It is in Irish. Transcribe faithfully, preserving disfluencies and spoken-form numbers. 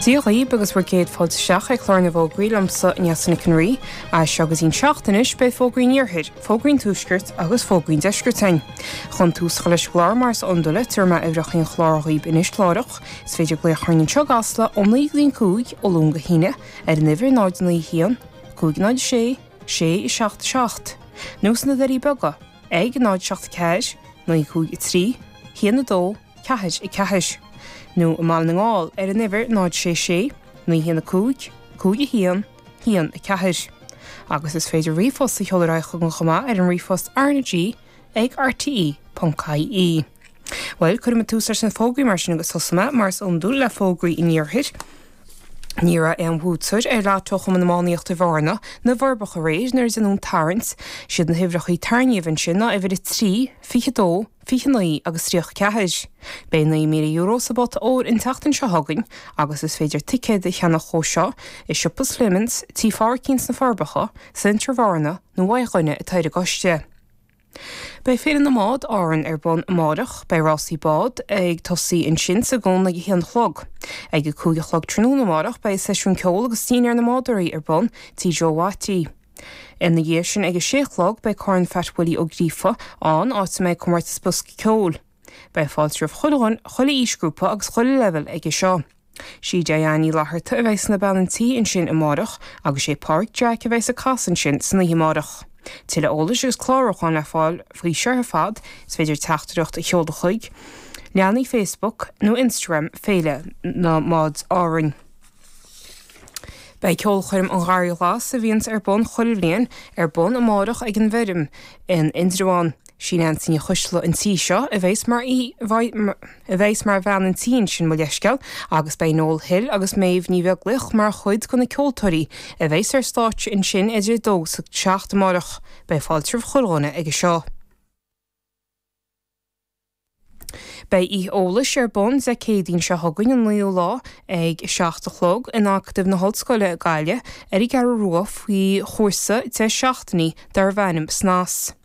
Díochaí agus bhar géad fáilte seach ag chlár na bhógraí lamsa neasna Conraí, a segus ín seachtanis be fógraí níorthaid, fógraín túscairt agus fógraín deiscirtein. Chun túscha leis glár mars ondula tuairma ibrachín chlárachaíb inis chlárach, is féidir le chuirnin seo gasla omlaí líon cúig ó lúnga híine ar an nifir náid naí hían, cúig náid sé, sé i seachta seacht. Nús na darí bega, ag náid seachta ceis, naí cúig i trí, hían na dó, ceithid i ceithid. Nú a máil na ngáil ar an nifir náid sé sé, naí hían na cúig, cúig i hían, hían i ceithid. Agus is féidir rífos sa cheolaireach go chumá ar an rífos Arnagí ag R T E dot C A I. Weil chuir me túsar sin fógraí mar sin agus thosama mars undú le fógraí i níorthaid. Níra an bhútsaid ar látocham na máíochtta bharna na bharbacha rééis nar an ún tarrant siad na hibhrachaí tarníomhann sin na ifir i trí, fiche dó, fiche naí agus tríoch ceithid. Bé naí mí euro sa bot óir in teachtain seo hagainn agus is féidir ticéad i cheannach chó seo i siúpas limens tí far cíns na farbacha centre bharna nó bhaidghine i taide goiste. Bei féan na mád áran ar bon amádach bei Rossi Bád ag tosaí in sin sa gón le hían chlog. Ag go cúige chlog trónú na mádach bei seisiún ceol agus tíine ar na mádarí ar bon tí Joátí. In na dhéir sin ag a sé chlog bei cáin feithbhuilí ó grífa an áit méid cumartas busca ceol. Bei fáiltear chuileáin chuile ísgrúpa agus chuile level ag i seo. Sí déanaí látharta a bheits na ballantí in sin amádach agus sé Park Jack a bheits a casan sin san na himádach. Til ólas gus chláracháin le fáil faoi seartha fad is féidir teachtareacht a cheolda chuig, leanaí Facebook nó Instagram féile na mád árainn. Bei ceol chuirm an gáir glas a bhíons ar bon chuil bliain ar bon amádach ag an bherim in Indráin. Sin an sin chuisle an tí seo a bhéis mar i a bhéis mar bhean an tí sin mo leisceil agus bei Noel Hill agus méomh ní bheith gluch mar chuid go na ceoltóirí a bhéis ar stáit in sin idir dó sa teacht amárach bei fáiltear choláine ag seo. Bei í ólas ar bon sa cédín se hagainn an líú lá ag seachta chlog in acadh na hallscoile a Gaile ar i gar ruach faoi chósa te seachtaní dar bhenim snás.